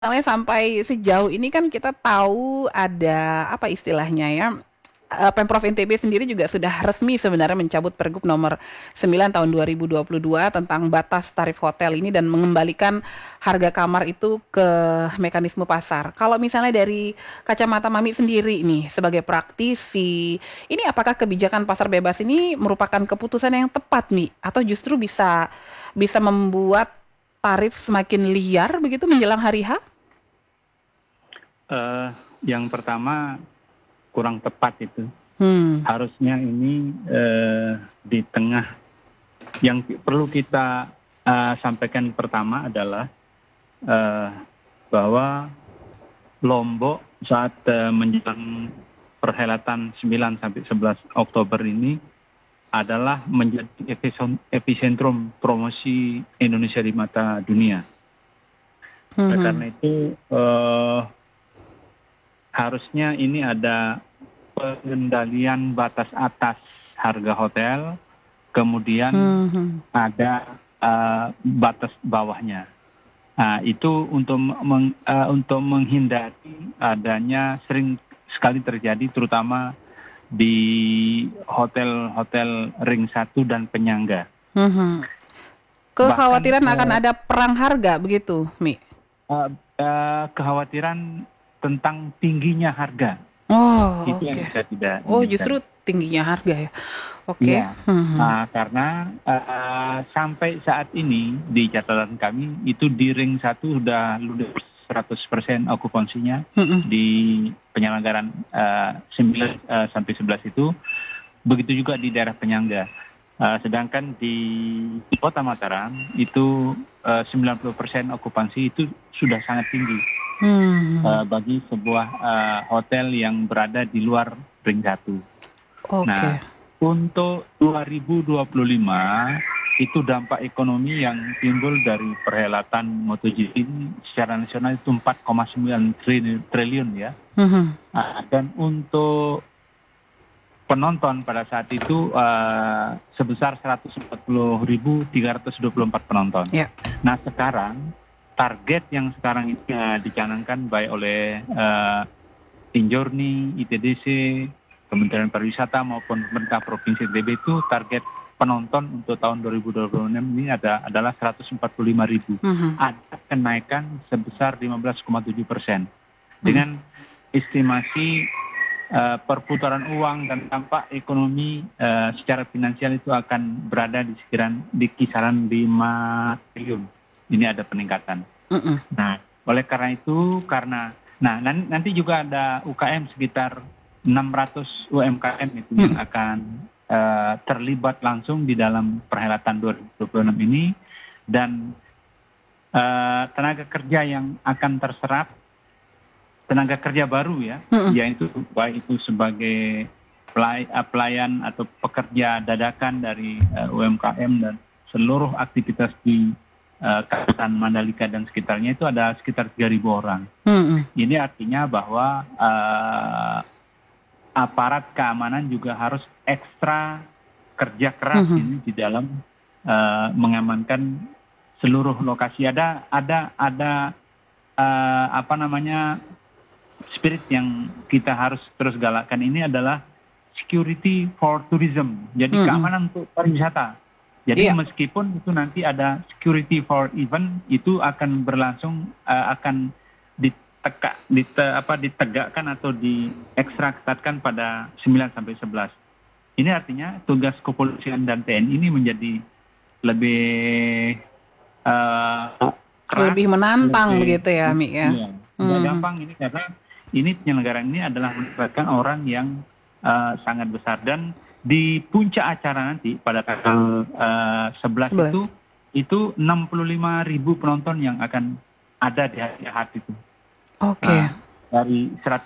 Misalnya sampai sejauh ini kan kita tahu ada apa istilahnya ya, Pemprov NTB sendiri juga sudah resmi sebenarnya mencabut Pergub nomor 9 tahun 2022 tentang batas tarif hotel ini dan mengembalikan harga kamar itu ke mekanisme pasar. Kalau misalnya dari kacamata Mami sendiri nih sebagai praktisi, ini apakah kebijakan pasar bebas ini merupakan keputusan yang tepat nih atau justru bisa bisa membuat tarif semakin liar begitu menjelang hari H? Eh, yang pertama kurang tepat itu. Hmm. Harusnya ini di tengah yang perlu kita sampaikan pertama adalah eh, bahwa Lombok saat menjelang perhelatan 9 sampai 11 Oktober ini adalah menjadi epicentrum promosi Indonesia di mata dunia. Oleh karena itu harusnya ini ada pengendalian batas atas harga hotel, kemudian ada batas bawahnya. Nah, itu untuk menghindari adanya sering sekali terjadi, terutama di hotel-hotel ring 1 dan penyangga. Mhm. Bahkan Kekhawatiran akan ada perang harga begitu, Mi? kekhawatiran tentang tingginya harga Oh, itu yang oke. kita tidak Oh, inginkan. justru tingginya harga ya. Oke. Iya, Mhm. karena sampai saat ini di catatan kami itu di ring 1 sudah ludes 100% okupansinya Mhm. di penyelenggaraan 9 sampai 11 itu. Begitu juga di daerah penyangga. Sedangkan di Kota Mataram itu 90% okupansi itu sudah sangat tinggi Hmm. bagi sebuah hotel yang berada di luar ring 1. Nah, Oke. untuk 2025 itu dampak ekonomi yang timbul dari perhelatan MotoGP ini secara nasional itu 4,9 triliun ya. Mhm. Dan untuk penonton pada saat itu sebesar 140.324 penonton. Ya. Nah, sekarang target yang sekarang ini dicanangkan baik oleh Injorni, ITDC, Kementerian Pariwisata maupun pemerintah Provinsi NTB itu target penonton untuk tahun 2026 ini adalah 145.000. Mhm. Ada kenaikan sebesar 15,7% dengan estimasi perputaran uang dan dampak ekonomi secara finansial itu akan berada di kisaran 5 triliun. Ini ada peningkatan. Mhm. Nah, oleh karena itu, nanti juga ada UKM sekitar 600 UMKM itu yang akan terlibat langsung di dalam perhelatan 2026 ini, dan tenaga kerja yang akan terserap, tenaga kerja baru ya, Mhm. yaitu baik itu sebagai pelayan atau pekerja dadakan dari UMKM dan seluruh aktivitas di Kawasan Mandalika dan sekitarnya itu ada sekitar 3.000 orang. Mhm. Ini artinya bahwa aparat keamanan juga harus ekstra kerja keras ini di dalam mengamankan seluruh lokasi. Ada apa namanya, spirit yang kita harus terus galakkan ini adalah security for tourism. Jadi keamanan untuk pariwisata. Jadi Iya. meskipun itu nanti ada security for event, itu akan berlangsung akan ditegakkan atau diekstraketatkan pada 9 sampai 11. Ini artinya tugas kepolisian dan TNI ini menjadi lebih keras, Lebih menantang begitu ya, Mi ya. iya, tidak gampang ini karena ini penyelenggaraan ini adalah melibatkan orang yang sangat besar, dan di puncak acara nanti pada tanggal 11 11. itu 65.000 penonton yang akan ada di hari Ahad itu. Oke. Dari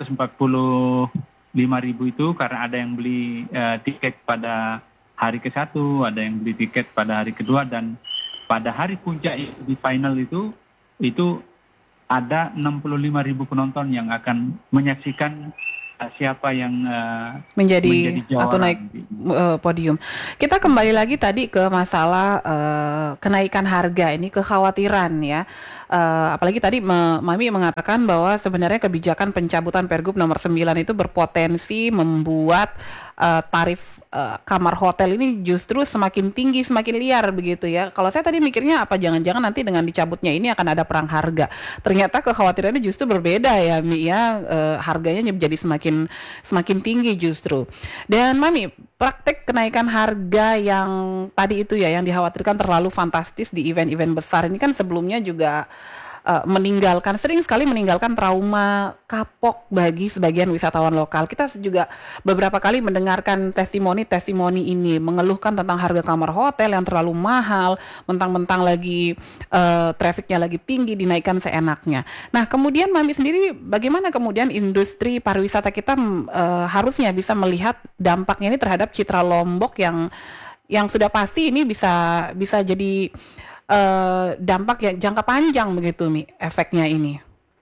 145.000 itu karena ada yang beli tiket pada hari ke-1, ada yang beli tiket pada hari kedua, dan pada hari puncak di final itu ada 65.000 penonton yang akan menyaksikan siapa yang menjadi Menjadi atau juara. naik podium. Kita kembali lagi tadi ke masalah kenaikan harga ini, kekhawatiran ya. Apalagi tadi Mami mengatakan bahwa sebenarnya kebijakan pencabutan Pergub nomor 9 itu berpotensi membuat tarif kamar hotel ini justru semakin tinggi, semakin liar begitu ya. Kalau saya tadi mikirnya apa jangan-jangan nanti dengan dicabutnya ini akan ada perang harga. Ternyata kekhawatirannya justru berbeda ya, Mi ya. Harganya jadi semakin semakin tinggi justru. Dan Mami, praktek kenaikan harga yang tadi itu ya yang dikhawatirkan terlalu fantastis di event-event besar ini kan sebelumnya juga sering sekali meninggalkan trauma kapok bagi sebagian wisatawan lokal. Kita juga beberapa kali mendengarkan testimoni-testimoni ini mengeluhkan tentang harga kamar hotel yang terlalu mahal, mentang-mentang lagi trafficnya lagi tinggi dinaikkan seenaknya. Nah, kemudian Mami sendiri bagaimana kemudian industri pariwisata kita harusnya bisa melihat dampaknya ini terhadap citra Lombok yang sudah pasti ini bisa jadi dampak ya jangka panjang begitu Mi efeknya ini.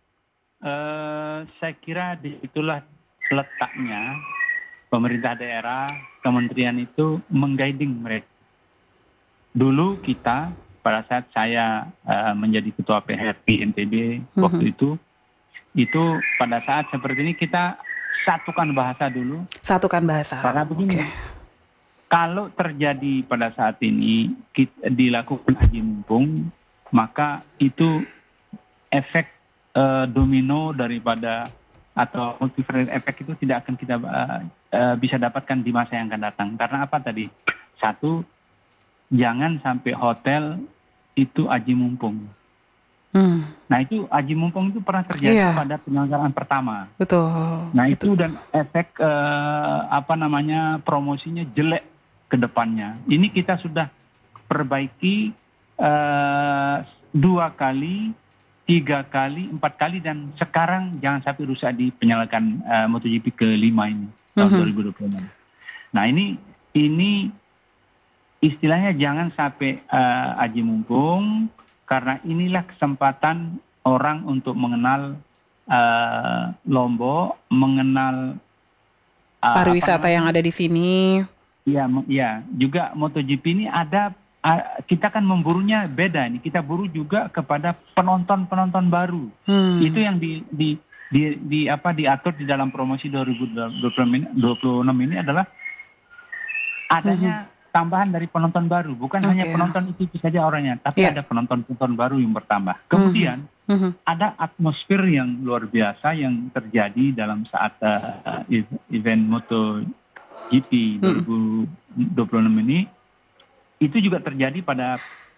Saya kira itulah letaknya pemerintah daerah, kementerian itu mengguiding mereka. Dulu kita pada saat saya menjadi ketua PHRI NTB waktu itu pada saat seperti ini kita satukan bahasa dulu. Satukan bahasa. Karena begini. Kalau terjadi pada saat ini dilakukan haji mumpung, maka itu efek domino daripada atau multivariate efek itu tidak akan kita bisa dapatkan di masa yang akan datang. Karena apa tadi? Satu, jangan sampai hotel itu haji mumpung. Nah itu haji mumpung itu pernah terjadi pada penyelenggaraan pertama. Betul. Nah itu dan efek promosinya jelek ke depannya. Ini kita sudah perbaiki 2 kali, 3 kali, 4 kali dan sekarang jangan sampai rusak di penyelenggaraan MotoGP ke-5 ini tahun 2026. Nah ini istilahnya jangan sampai haji mumpung karena inilah kesempatan orang untuk mengenal Lombok, mengenal pariwisata yang ada di sini. Iya, juga MotoGP ini ada kita kan memburunya beda nih. Kita buru juga kepada penonton baru. Itu yang diatur di dalam promosi 2026 ini adalah adanya tambahan dari penonton baru. Bukan hanya penonton itu saja orangnya, tapi ada penonton baru yang bertambah. Kemudian ada atmosfer yang luar biasa yang terjadi dalam saat event MotoGP 2026 ini. Itu juga terjadi pada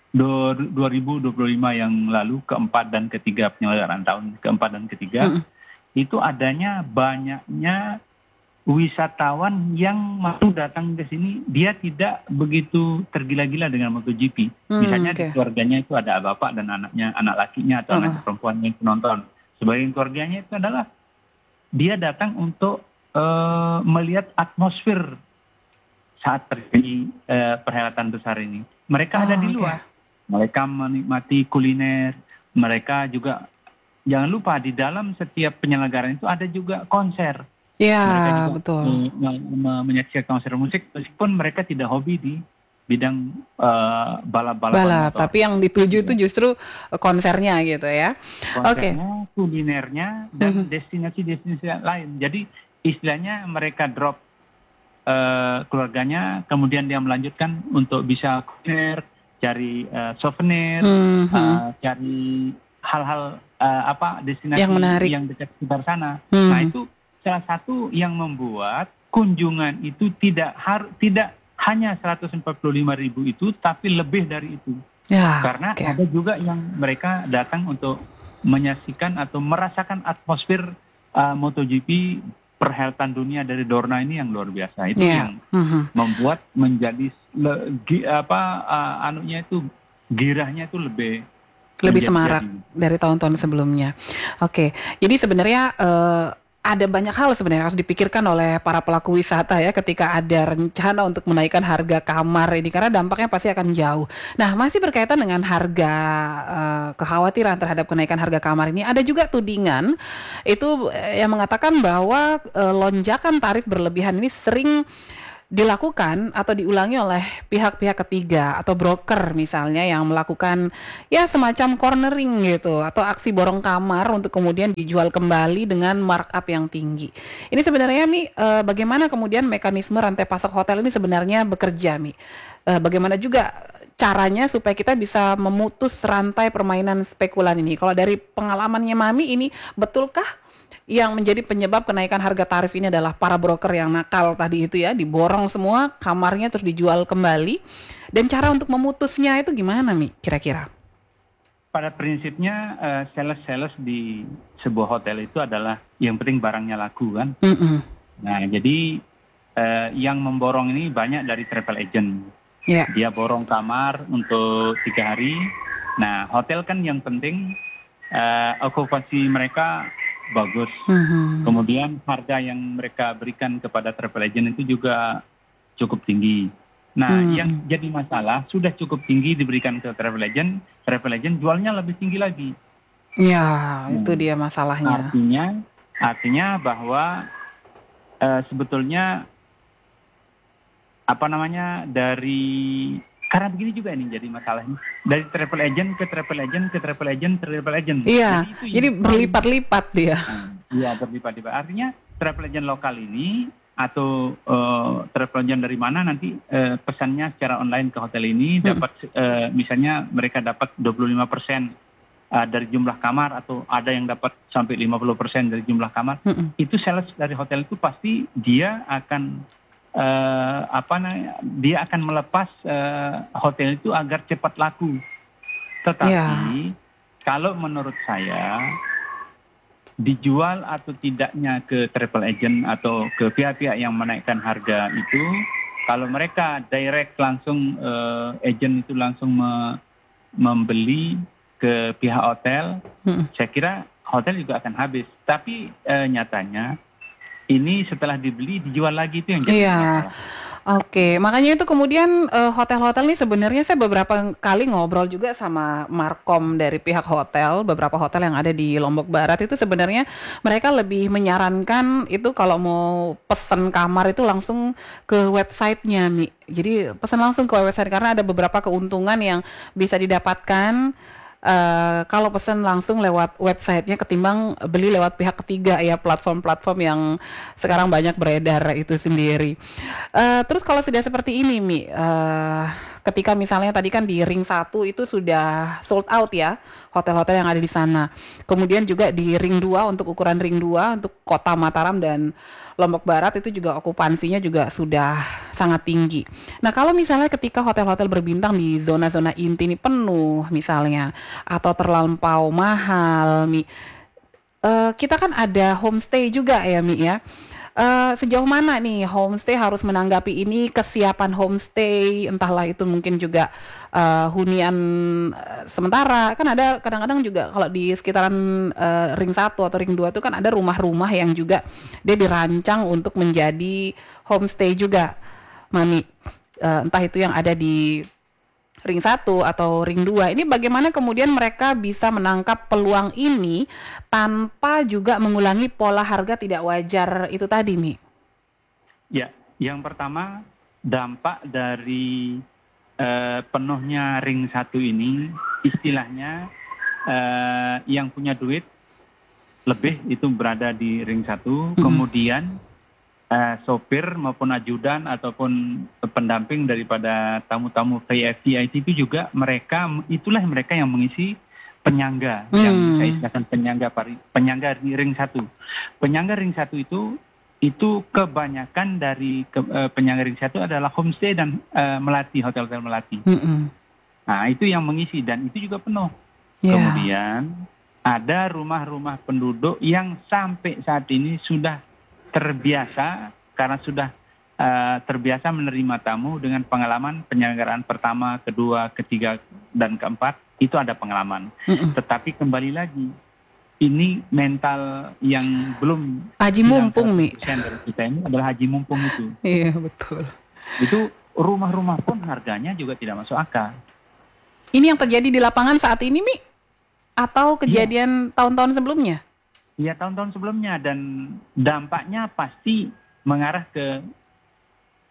2025 yang lalu, keempat dan ketiga penyelenggaraan tahun keempat dan ketiga. Itu adanya banyaknya wisatawan yang mau datang ke sini, dia tidak begitu tergila-gila dengan MotoGP. Misalnya di keluarganya itu ada bapak dan anaknya, anak lakinya atau anak perempuan yang penonton. Sebagian keluarganya itu adalah dia datang untuk melihat atmosfer saat terjadi perhelatan besar ini. Mereka ada di luar, mereka menikmati kuliner, mereka juga jangan lupa di dalam setiap penyelenggaraan itu ada juga konser. Ya, mereka juga betul. Menyaksikan konser musik meskipun mereka tidak hobi di bidang balap-balapan motor. Tapi yang dituju itu justru konsernya gitu ya. Konsernya, kulinernya, dan destinasi-destinasi lain. Jadi istilahnya mereka drop keluarganya, kemudian dia melanjutkan untuk bisa kuliner, cari souvenir, cari hal-hal destinasi yang menarik yang dekat sekitar sana. Nah itu salah satu yang membuat kunjungan itu tidak hanya 145.000 itu, tapi lebih dari itu. Karena ada juga yang mereka datang untuk menyaksikan atau merasakan atmosfer MotoGP perhelatan dunia dari Dorna ini yang luar biasa. Itu yang membuat menjadi girahnya itu lebih semarak dari tahun-tahun sebelumnya. Jadi sebenarnya ada banyak hal sebenarnya harus dipikirkan oleh para pelaku wisata ya ketika ada rencana untuk menaikkan harga kamar ini, karena dampaknya pasti akan jauh. Nah, masih berkaitan dengan harga, kekhawatiran terhadap kenaikan harga kamar ini, ada juga tudingan itu yang mengatakan bahwa lonjakan tarif berlebihan ini sering dilakukan atau diulangi oleh pihak-pihak ketiga atau broker misalnya yang melakukan ya semacam cornering gitu atau aksi borong kamar untuk kemudian dijual kembali dengan markup yang tinggi. Ini sebenarnya Mi, bagaimana kemudian mekanisme rantai pasok hotel ini sebenarnya bekerja Mi? Bagaimana juga caranya supaya kita bisa memutus rantai permainan spekulan ini? Kalau dari pengalamannya Mami ini betulkah yang menjadi penyebab kenaikan harga tarif ini adalah para broker yang nakal tadi itu ya, diborong semua kamarnya terus dijual kembali. Dan cara untuk memutusnya itu gimana Mi kira-kira? Pada prinsipnya sales-sales di sebuah hotel itu adalah yang penting barangnya laku kan. Mm-mm. Nah, jadi yang memborong ini banyak dari travel agent. Ya. Dia borong kamar untuk 3 hari. Nah, hotel kan yang penting okupasi mereka bagus. Mhm. Kemudian harga yang mereka berikan kepada travel agent itu juga cukup tinggi. Nah, yang jadi masalah sudah cukup tinggi diberikan ke travel agent jualnya lebih tinggi lagi. Ya, itu dia masalahnya. Artinya bahwa sebetulnya apa namanya karena begini juga ini jadi masalahnya dari travel agent ke travel agent ke travel agent ke travel agent. Iya, jadi berlipat-lipat dia. Iya, berlipat-lipat. Artinya travel agent lokal ini atau travel agent dari mana nanti pesannya secara online ke hotel ini dapat misalnya mereka dapat 25% dari jumlah kamar atau ada yang dapat sampai 50% dari jumlah kamar. Itu sales dari hotel itu pasti dia akan dia akan melepas hotel itu agar cepat laku. Tetapi kalau menurut saya dijual atau tidaknya ke travel agent atau ke pihak-pihak yang menaikkan harga itu, kalau mereka direct langsung agent itu langsung membeli ke pihak hotel, saya kira hotel juga akan habis. Tapi nyatanya ini setelah dibeli dijual lagi itu yang jadi masalah. Oke, makanya itu kemudian hotel-hotel ini sebenarnya saya beberapa kali ngobrol juga sama Markom dari pihak hotel, beberapa hotel yang ada di Lombok Barat itu sebenarnya mereka lebih menyarankan itu kalau mau pesen kamar itu langsung ke websitenya nih. Jadi pesan langsung ke website karena ada beberapa keuntungan yang bisa didapatkan kalau pesan langsung lewat websitenya ketimbang beli lewat pihak ketiga ya, platform-platform yang sekarang banyak beredar itu sendiri. Terus kalau sudah seperti ini Mi, ketika misalnya tadi kan di ring 1 itu sudah sold out ya hotel-hotel yang ada di sana. Kemudian juga di ring 2 untuk ukuran ring 2 untuk kota Mataram dan Lombok Barat itu juga okupansinya juga sudah sangat tinggi. Nah kalau misalnya ketika hotel-hotel berbintang di zona-zona inti ini penuh misalnya atau terlampau mahal Mi, kita kan ada homestay juga ya Mi ya. Sejauh mana nih homestay harus menanggapi ini, kesiapan homestay, entahlah itu mungkin juga hunian sementara. Kan ada kadang-kadang juga kalau di sekitaran ring 1 atau ring 2 itu kan ada rumah-rumah yang juga dia dirancang untuk menjadi homestay juga, Mami. Entah itu yang ada di ring 1 atau ring 2. Ini bagaimana kemudian mereka bisa menangkap peluang ini tanpa juga mengulangi pola harga tidak wajar itu tadi, Mi? Ya, yang pertama dampak dari penuhnya ring 1 ini istilahnya yang punya duit lebih itu berada di ring 1, kemudian sopir maupun ajudan ataupun pendamping daripada tamu-tamu VIP itu juga itulah mereka yang mengisi penyangga yang saya istilahkan penyangga di ring 1. Penyangga ring 1 itu kebanyakan dari penyangga ring 1 adalah homestay dan melati, hotel-hotel melati. Nah, itu yang mengisi dan itu juga penuh. Kemudian ada rumah-rumah penduduk yang sampai saat ini sudah terbiasa karena sudah terbiasa menerima tamu dengan pengalaman penyelenggaraan pertama, kedua, ketiga, dan keempat itu ada pengalaman. Tetapi kembali lagi ini mental yang belum haji mumpung Mi. Dari kita ini adalah haji mumpung itu. Iya betul. Itu rumah-rumah pun harganya juga tidak masuk akal. Ini yang terjadi di lapangan saat ini Mi? Atau kejadian tahun-tahun sebelumnya? Ya tahun-tahun sebelumnya dan dampaknya pasti mengarah ke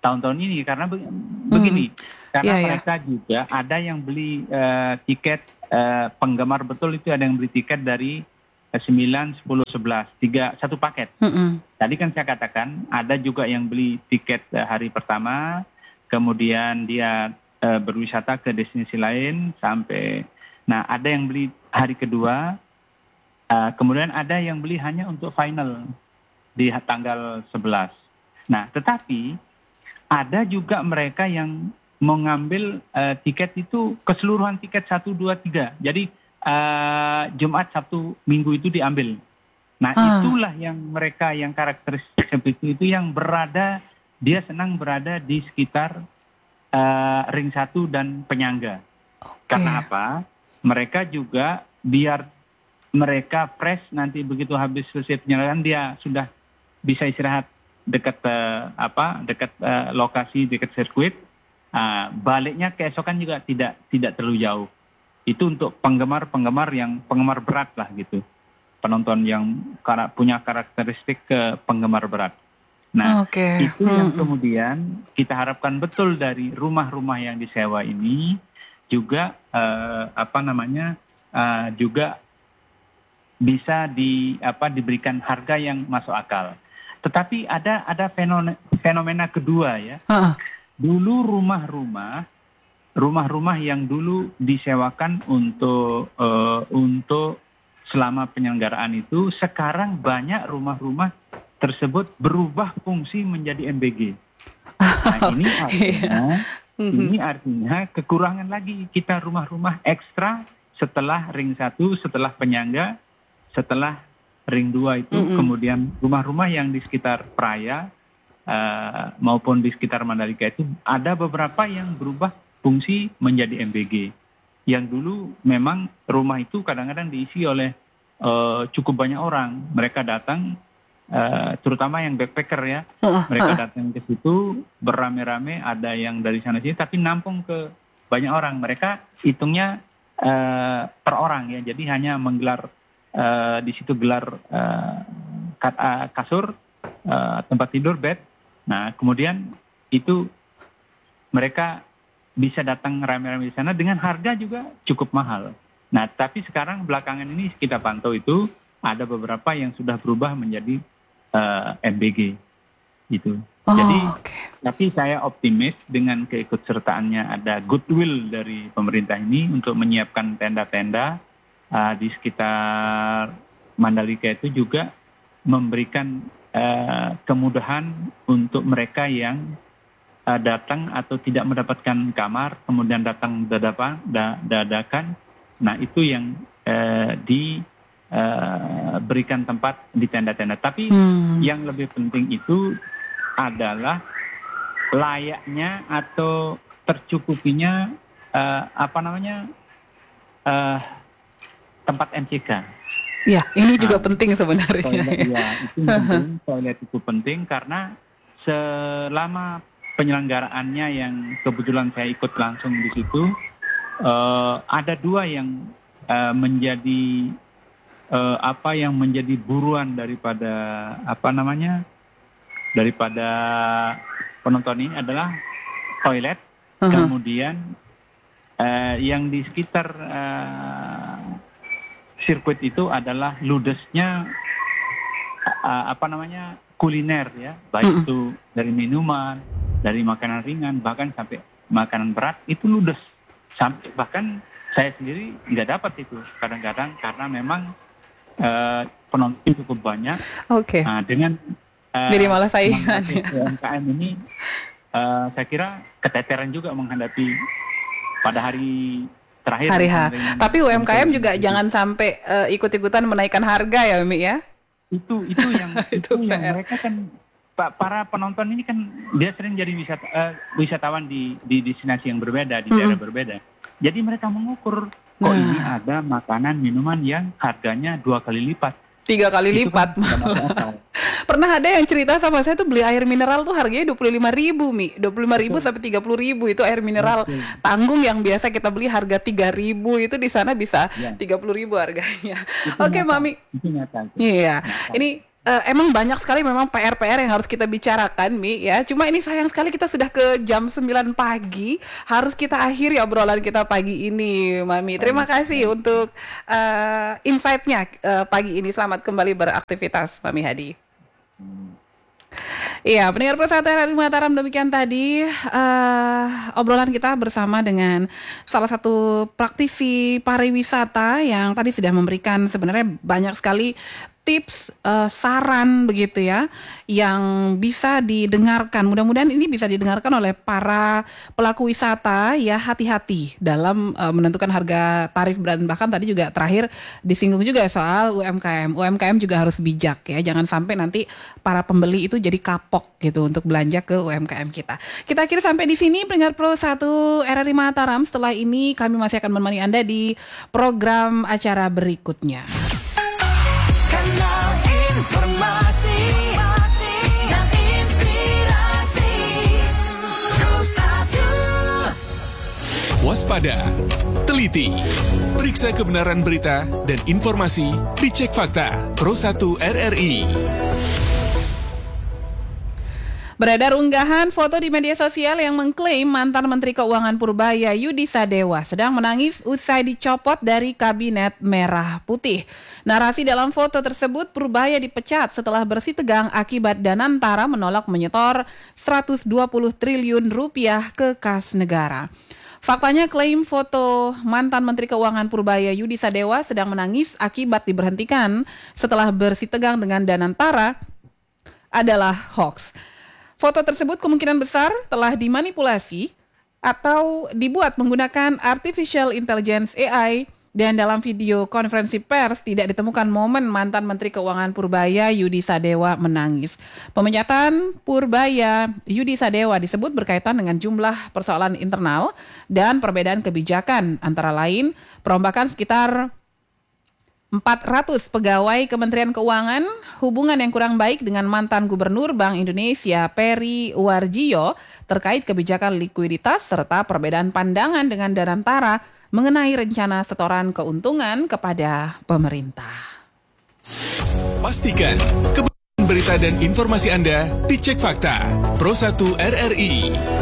tahun-tahun ini karena begini, karena Iya, ya. mereka juga ada yang beli tiket penggemar betul itu, ada yang beli tiket dari 9, 10, 11, satu paket. Mm-mm. Tadi kan saya katakan ada juga yang beli tiket hari pertama, kemudian dia berwisata ke destinasi lain sampai, nah ada yang beli hari kedua, kemudian ada yang beli hanya untuk final di tanggal 11. Nah, tetapi ada juga mereka yang mengambil tiket itu keseluruhan tiket 1, 2, 3. Jadi Jumat, Sabtu, Minggu itu diambil. Nah, itulah yang mereka yang karakteristik seperti itu yang dia senang berada di sekitar ring 1 dan penyangga. Karena apa? Mereka juga biar mereka fresh nanti begitu habis selesai penyelenggaraan dia sudah bisa istirahat dekat lokasi, dekat sirkuit. Baliknya keesokan juga tidak terlalu jauh. Itu untuk penggemar berat lah gitu, penonton yang punya karakteristik penggemar berat. Nah, itu yang kemudian kita harapkan betul dari rumah-rumah yang disewa ini juga juga bisa diberikan harga yang masuk akal. Tetapi ada fenomena kedua ya. Dulu rumah-rumah yang dulu disewakan untuk selama penyelenggaraan itu, sekarang banyak rumah-rumah tersebut berubah fungsi menjadi MBG. Nah, ini artinya kekurangan lagi kita rumah-rumah ekstra setelah ring 1, setelah penyangga, setelah ring 2 itu, kemudian rumah-rumah yang di sekitar Praia maupun di sekitar Mandalika itu ada beberapa yang berubah fungsi menjadi MBG. Yang dulu memang rumah itu kadang-kadang diisi oleh cukup banyak orang. Mereka datang, terutama yang backpacker ya, mereka datang ke situ beramai-ramai, ada yang dari sana sini, tapi nampung ke banyak orang. Mereka hitungnya per orang ya, jadi hanya menggelar di situ gelar kasur, tempat tidur, bed. Nah, kemudian itu mereka bisa datang rame-rame di sana dengan harga juga cukup mahal. Nah, tapi sekarang belakangan ini kita pantau itu ada beberapa yang sudah berubah menjadi MBG gitu. Jadi, tapi saya optimis dengan keikutsertaannya ada goodwill dari pemerintah ini untuk menyiapkan tenda-tenda di sekitar Mandalika itu juga memberikan kemudahan untuk mereka yang datang atau tidak mendapatkan kamar, kemudian datang dadakan. Nah, itu yang diberikan tempat di tenda-tenda. Tapi yang lebih penting itu adalah layaknya atau tercukupinya tempat MCK. Ya, ini juga penting sebenarnya. Toilet, ya, itu penting. Toilet itu penting karena selama penyelenggaraannya yang kebetulan saya ikut langsung di situ, ada dua yang menjadi buruan daripada penonton ini adalah toilet, kemudian yang di sekitar sirkuit itu adalah ludesnya kuliner ya, baik itu dari minuman, dari makanan ringan, bahkan sampai makanan berat itu ludes. Sampai bahkan saya sendiri nggak dapat itu kadang-kadang karena memang penonton cukup banyak. Nah, dengan jadi malah saingan UMKM ini saya kira keteteran juga menghadapi pada hari terakhir. Hari H. Tapi UMKM juga jangan sampai ikut-ikutan menaikkan harga ya, Mi ya. Itu yang mereka kan, para penonton ini kan dia sering jadi wisatawan di destinasi yang berbeda, di daerah berbeda. Jadi mereka mengukur, kok ini ada makanan minuman yang harganya 2 kali lipat. 3 kali lipat. Pernah ada yang cerita sama saya tuh beli air mineral tuh harganya 25.000, Mi. 25.000 sampai 30.000 itu air mineral tanggung yang biasa kita beli harga 3.000 itu di sana bisa 30.000 harganya. Oke, Mami. Itu nyata. Iya. Ini emang banyak sekali memang PR-PR yang harus kita bicarakan, Mi, ya. Cuma ini sayang sekali kita sudah ke jam 9 pagi, harus kita akhiri obrolan kita pagi ini, Mami. Terima kasih untuk insight-nya pagi ini. Selamat kembali beraktivitas, Mami Hadi. Iya, pendengar Persatu RRI Mataram, demikian tadi obrolan kita bersama dengan salah satu praktisi pariwisata yang tadi sudah memberikan sebenarnya banyak sekali tips, saran begitu ya, yang bisa didengarkan. Mudah-mudahan ini bisa didengarkan oleh para pelaku wisata ya, hati-hati dalam menentukan harga tarif, dan bahkan tadi juga terakhir disinggung juga soal UMKM. UMKM juga harus bijak ya, jangan sampai nanti para pembeli itu jadi kapok gitu untuk belanja ke UMKM kita. Kita akhiri sampai di sini pendengar Pro 1 RRI Mataram. Setelah ini kami masih akan menemani Anda di program acara berikutnya. Kanal informasi dan inspirasi Pro 1. Waspada, teliti, periksa kebenaran berita dan informasi, dicek fakta. Pro 1 RRI. Beredar unggahan foto di media sosial yang mengklaim mantan Menteri Keuangan Purbaya Yudi Sadewa sedang menangis usai dicopot dari Kabinet Merah Putih. Narasi dalam foto tersebut, Purbaya dipecat setelah bersih tegang akibat Danantara menolak menyetor 120 triliun rupiah ke kas negara. Faktanya klaim foto mantan Menteri Keuangan Purbaya Yudi Sadewa sedang menangis akibat diberhentikan setelah bersih tegang dengan Danantara adalah hoax. Foto tersebut kemungkinan besar telah dimanipulasi atau dibuat menggunakan Artificial Intelligence AI, dan dalam video konferensi pers tidak ditemukan momen mantan Menteri Keuangan Purbaya Yudi Sadewa menangis. Pemecatan Purbaya Yudi Sadewa disebut berkaitan dengan jumlah persoalan internal dan perbedaan kebijakan, antara lain perombakan sekitar 400 pegawai Kementerian Keuangan, hubungan yang kurang baik dengan mantan Gubernur Bank Indonesia Peri Warjio terkait kebijakan likuiditas, serta perbedaan pandangan dengan Danantara mengenai rencana setoran keuntungan kepada pemerintah. Pastikan kebenaran berita dan informasi Anda dicek fakta. Pro 1 RRI.